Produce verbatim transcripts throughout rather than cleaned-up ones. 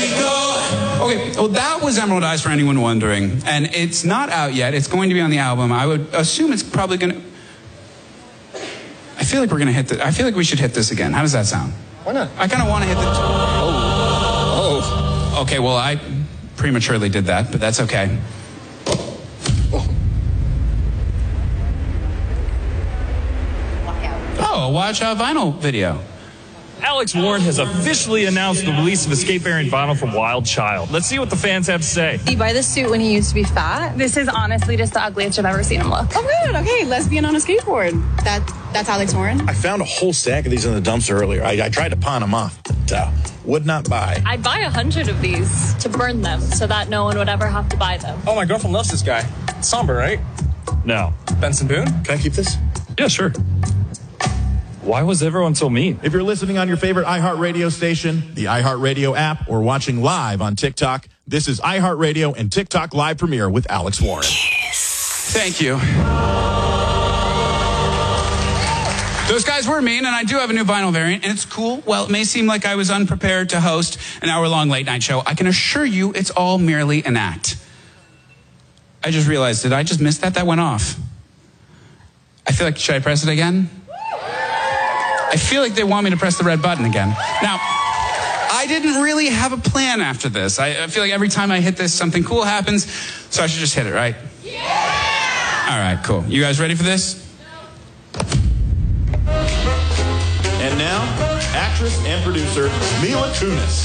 we go. Okay, well, that was Emerald Eyes for anyone wondering. And it's not out yet. It's going to be on the album. I would assume it's probably going to... I feel like we're going to hit this. I feel like we should hit this again. How does that sound? Why not? I kind of want to hit the... Oh. Oh. Okay, well, I prematurely did that, but that's okay. Oh, a Watch Out vinyl video. Alex Warren has officially announced the release of Escape variant vinyl from Wild Child. Let's see what the fans have to say. Did you buy this suit when he used to be fat? This is honestly just the ugliest I've ever seen him look. Oh, good. Okay, lesbian on a skateboard. That That's Alex Warren? I found a whole stack of these in the dumpster earlier. I, I tried to pawn them off, but uh, would not buy. I'd buy a hundred of these to burn them so that no one would ever have to buy them. Oh, my girlfriend loves this guy. It's somber, right? No. Benson Boone? Can I keep this? Yeah, sure. Why was everyone so mean? If you're listening on your favorite iHeartRadio station, the iHeartRadio app, or watching live on TikTok, this is iHeartRadio and TikTok Live Premiere with Alex Warren. Thank you. Those guys were mean, and I do have a new vinyl variant, and it's cool. Well, it may seem like I was unprepared to host an hour-long late-night show. I can assure you it's all merely an act. I just realized, did I just miss that? That went off. I feel like, should I press it again? I feel like they want me to press the red button again. Now, I didn't really have a plan after this. I, I feel like every time I hit this, something cool happens, so I should just hit it, right? Yeah! All right, cool. You guys ready for this? And now, actress and producer Mila Kunis.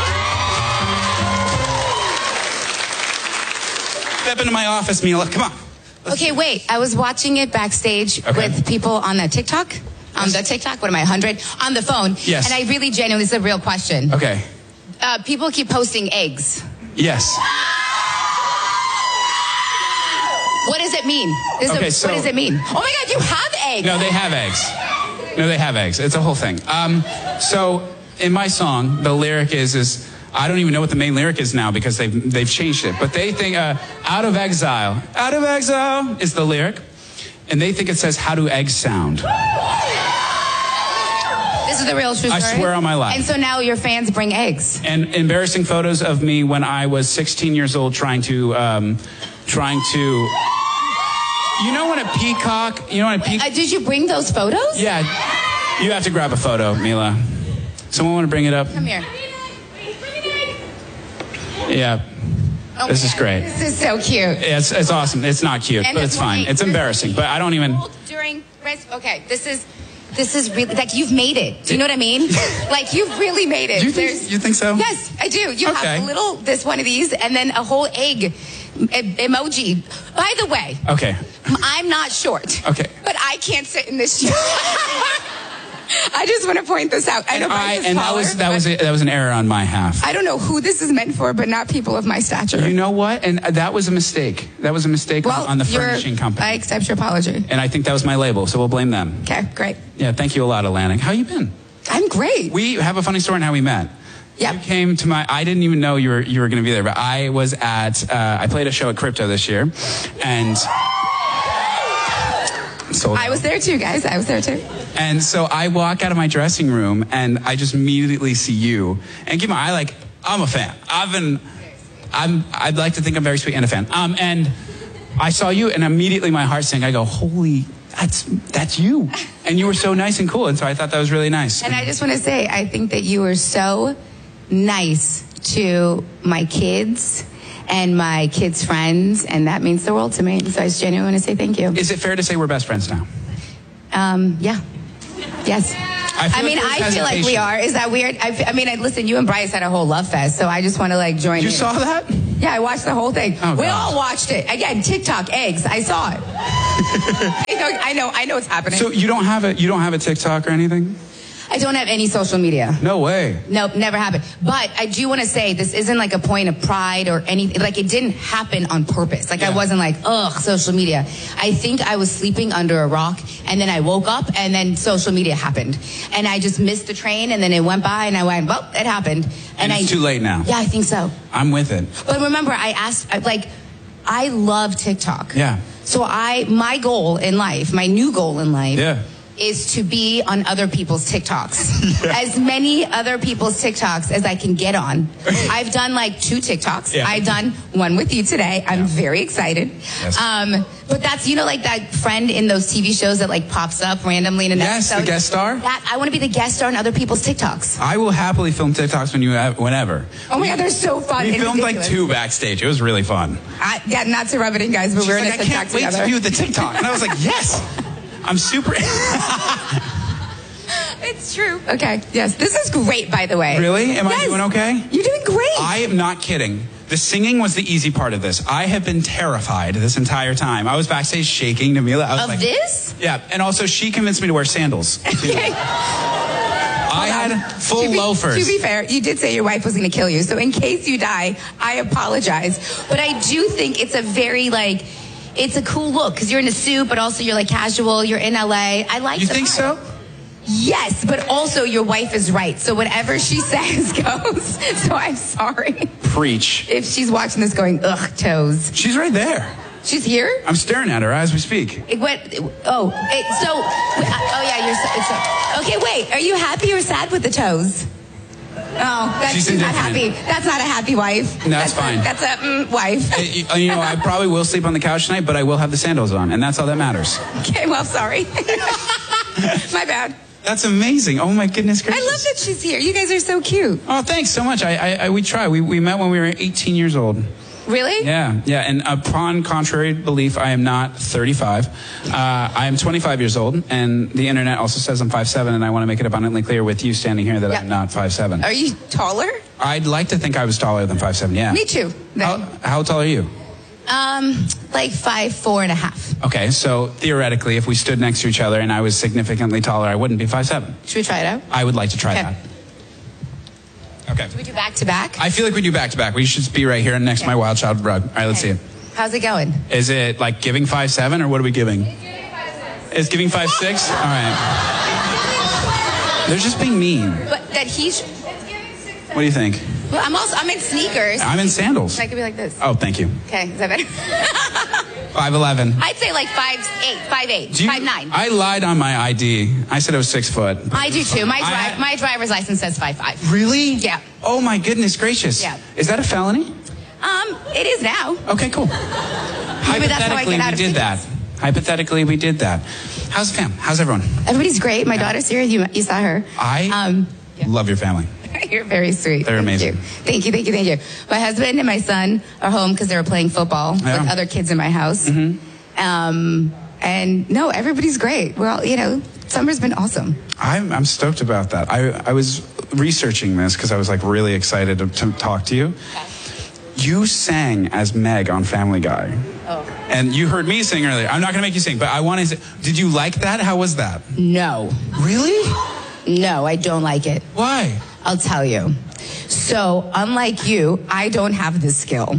Step into my office, Mila. Come on. Okay, wait. I was watching it backstage Okay. with people on the TikTok. On the TikTok, what am I, one hundred? On the phone. Yes. And I really genuinely, this is a real question. Okay. Uh, people keep posting eggs. Yes. What does it mean? This is Okay, a, so- what does it mean? Oh my God, you have eggs. No, they have eggs. No, they have eggs. It's a whole thing. Um, so in my song, the lyric is, is I don't even know what the main lyric is now because they've, they've changed it. But they think, uh, out of exile, out of exile is the lyric. And they think it says, how do eggs sound? This is the real true story. I swear on my life. And so now your fans bring eggs. And embarrassing photos of me when I was sixteen years old trying to, um, trying to, you know when a peacock, you know when a peacock. Uh, did you bring those photos? Yeah, you have to grab a photo, Mila. Someone want to bring it up? Come here. Yeah. Oh This is God, great. This is so cute. It's, it's awesome. It's not cute, And but it's fine. wait, It's embarrassing, but I don't even... During, okay, this is, this is really, like you've made it. Do you know what I mean? Like you've really made it. Do you think, There's- you think so? Yes, I do. You Okay. have a little, this one of these, and then a whole egg e- emoji. By the way, Okay. I'm not short. Okay. But I can't sit in this chair. I just want to point this out. I know And, I, Bryce is and that taller, was that was a, that was an error on my half. I don't know who this is meant for, but not people of my stature. You know what? And that was a mistake. That was a mistake well, on, on the you're- furnishing company. I accept your apology. And I think that was my label, so we'll blame them. Okay, great. Yeah, thank you a lot, Atlantic. How you been? I'm great. We have a funny story on how we met. Yep. You came to my, I didn't even know you were you were going to be there, but I was at, uh, I played a show at Crypto this year, and sold I out. was there too, guys. I was there too. And so I walk out of my dressing room and I just immediately see you. And keep in mind, I like, I'm a fan. I've been, I'm, I'd like to think I'm very sweet and a fan. Um, and I saw you and immediately my heart sank. I go, holy, that's, that's you. And you were so nice and cool. And so I thought that was really nice. And I just want to say, I think that you were so nice to my kids and my kids' friends, and that means the world to me. So I just genuinely want to say thank you. Is it fair to say we're best friends now? Um, yeah. Yes. I, feel I mean, like there was I feel like we hesitation. are. Is that weird? I, f- I mean, I, listen, you and Bryce had a whole love fest, so I just want to like join You in. saw that? Yeah, I watched the whole thing. Oh, we God. all watched it. Again, TikTok, eggs. I saw it. I know, I know, I know what's happening. So you don't have a, you don't have a TikTok or anything? I don't have any social media. No way. Nope, never happened. But I do want to say this isn't like a point of pride or anything. Like it didn't happen on purpose. Like Yeah. I wasn't like, ugh, social media. I think I was sleeping under a rock and then I woke up and then social media happened. And I just missed the train and then it went by and I went, well, it happened. And it's I, too late now. Yeah, I think so. I'm with it. But remember, I asked, I- like, I love TikTok. Yeah. So I, my goal in life, my new goal in life, Yeah. is to be on other people's TikToks. Yeah. As many other people's TikToks as I can get on. I've done like two TikToks. Yeah. I've done one with you today. I'm yeah. very excited. Yes. Um, but that's, you know, like that friend in those T V shows that like pops up randomly in an yes, episode. Yes, the guest star. That, I want to be the guest star on other people's TikToks. I will happily film TikToks when you have, whenever. Oh my God, they're so fun. We filmed ridiculous. like two backstage. It was really fun. I, yeah, not to rub it in, guys, but She's we're like, in a I TikTok can't wait together. to view the TikTok. And I was like, yes. I'm super. It's true. Okay. Yes. This is great, by the way. Really? Am yes. I doing okay? You're doing great. I am not kidding. The singing was the easy part of this. I have been terrified this entire time. I was backstage shaking. Namila. I was of like, this? Yeah. And also, she convinced me to wear sandals. Okay. I had full to be, loafers. To be fair, you did say your wife was going to kill you. So in case you die, I apologize. But I do think it's a very, like, it's a cool look because you're in a suit, but also you're like casual. You're in L A. I like. You the think vibe. so? Yes, but also your wife is right. So whatever she says goes. So I'm sorry. Preach. If she's watching this, going ugh, toes. She's right there. She's here. I'm staring at her as we speak. It went. Oh, it, so. Oh yeah, you're. So, so, okay, wait. Are you happy or sad with the toes? Oh, that's she's she's not happy. That's not a happy wife. No, that's, that's fine. A, that's a mm, wife. Uh, you know, I probably will sleep on the couch tonight, but I will have the sandals on, and that's all that matters. Okay, well, sorry. My bad. That's amazing. Oh my goodness gracious. I love that she's here. You guys are so cute. Oh, thanks so much. I, I, I we try. We we met when we were eighteen years old. Really? Yeah, yeah. And upon contrary belief, I am not thirty-five. Uh, I am twenty-five years old, and the internet also says I'm five seven, and I want to make it abundantly clear with you standing here that yeah. I'm not five seven. Are you taller? I'd like to think I was taller than five seven, yeah. Me too. How, how tall are you? Um, like five, four and a half. Okay, so theoretically, if we stood next to each other and I was significantly taller, I wouldn't be five seven. Should we try it out? I would like to try okay. that. Okay. Do we do back to back? I feel like we do back to back. We should be right here next okay. to my Wild Child rug. All right, let's okay. see it. How's it going? Is it like giving five seven or what are we giving? It's giving five six. It's giving five six? All right. They're just being mean. But that he's. It's giving six. What do you think? Well, I'm also I'm in sneakers. I'm in sandals. I could be like this. Oh, thank you. Okay, is that better? five eleven. I'd say like five eight, five eight, you, five nine. I lied on my I D. I said I was six foot. I do too. My, dri- I, my driver's license says five five. Really? Yeah. Oh my goodness gracious. Yeah. Is that a felony? Um, it is now. Okay, cool. Maybe that's how I Hypothetically, get out we of did that. Hypothetically, we did that. How's the fam? How's everyone? Everybody's great. My daughter's here. You, you saw her. I um, yeah. love your family. You're very sweet. They're thank amazing. You. Thank you, thank you, thank you. My husband and my son are home because they were playing football yeah. with other kids in my house. Mm-hmm. Um, and no, everybody's great. We're all, you know, summer's been awesome. I'm, I'm stoked about that. I, I was researching this because I was like really excited to, to talk to you. Okay. You sang as Meg on Family Guy. Oh. And you heard me sing earlier. I'm not going to make you sing, but I want to. Did you like that? How was that? No. Really? No, I don't like it. Why? I'll tell you. So, unlike you, I don't have this skill.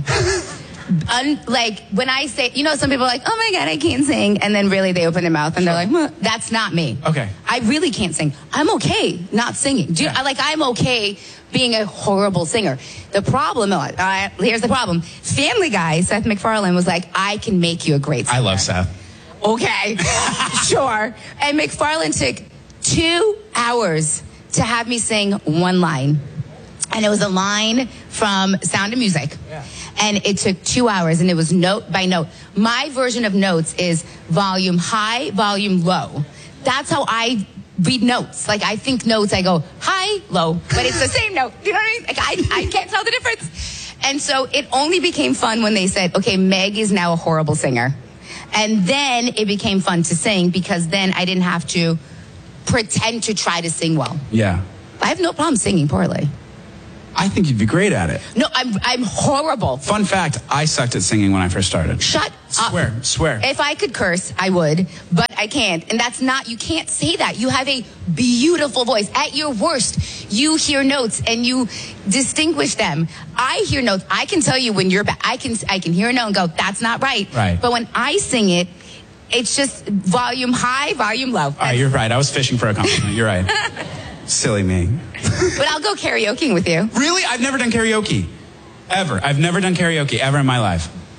Un- like, when I say, you know, some people are like, oh my God, I can't sing. And then really they open their mouth and sure. they're like, well, that's not me. Okay. I really can't sing. I'm okay not singing. Do you, yeah. I, like, I'm okay being a horrible singer. The problem, uh, here's the problem. Family Guy, Seth MacFarlane, was like, I can make you a great singer. I love Seth. Okay, sure. And MacFarlane took two hours to have me sing one line. And it was a line from Sound of Music. Yeah. And it took two hours, and it was note by note. My version of notes is volume high, volume low. That's how I read notes. Like, I think notes, I go high, low, but it's the same note. You know what I mean? Like, I, I can't tell the difference. And so it only became fun when they said, okay, Meg is now a horrible singer. And then it became fun to sing because then I didn't have to pretend to try to sing well. Yeah. I have no problem singing poorly. I think you'd be great at it. No, I'm I'm horrible. Fun fact, I sucked at singing when I first started. Shut up. Swear, swear. If I could curse, I would, but I can't. And that's not, you can't say that. You have a beautiful voice. At your worst, you hear notes and you distinguish them. I hear notes. I can tell you when you're bad. I can, I can hear a note and go, that's not right. Right. But when I sing it, it's just volume high, volume low. Ah, you're right. I was fishing for a compliment. You're right. Silly me. But I'll go karaokeing with you. Really? I've never done karaoke. Ever. I've never done karaoke ever in my life.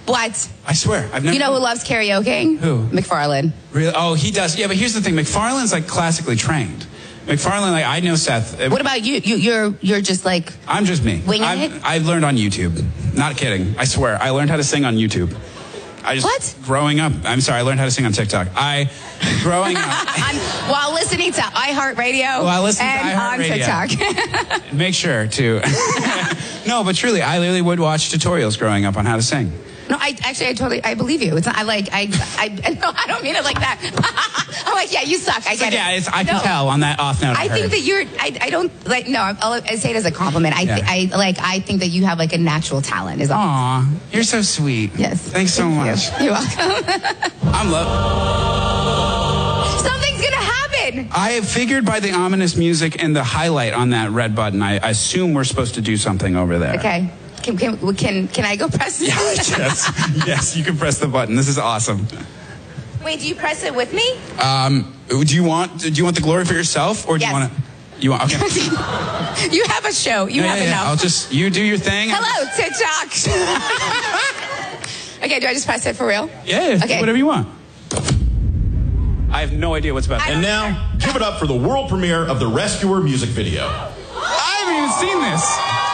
What? I swear, I've never. You know who loves karaoke? Who? McFarlane. Really? Oh, he does. Yeah, but here's the thing. McFarlane's like classically trained. McFarlane, like I know Seth. What about you? you you're you're just like. I'm just me. Winging I've, it? I've learned on YouTube. Not kidding. I swear. I learned how to sing on YouTube. I just, What? Growing up, I'm sorry, I learned how to sing on TikTok. I, growing up. on, while listening to iHeartRadio While listening and to iHeartRadio. on TikTok. Make sure to. No, but truly, I literally would watch tutorials growing up on how to sing. No, I actually, I totally, I believe you. It's not, I like, I, I, no, I don't mean it like that. I'm like, yeah, you suck. I get Yeah, it. it's, I can No. tell on that off note. I, I think heard. that you're. I, I don't like. No, I'll, I say it as a compliment. I, th- Yeah. I like. I think that you have like a natural talent. Is all. Aw, you're so sweet. Yes. Thanks so Thank much. You. You're welcome. I'm love. Something's gonna happen. I figured by the ominous music and the highlight on that red button, I assume we're supposed to do something over there. Okay. Can can can, can I go press? Yeah, yes, yes, you can press the button. This is awesome. Wait, do you press it with me? Um, do you want do you want the glory for yourself, or do Yes. you want to? You want? Okay. You have a show. You Yeah, have yeah, yeah. enough. I'll just you do your thing. Hello, TikTok. Okay, do I just press it for real? Yeah, yeah, Okay. whatever you want. I have no idea what's about. I And don't now, give it up for the world premiere of the Rescuer music video. I haven't even seen this.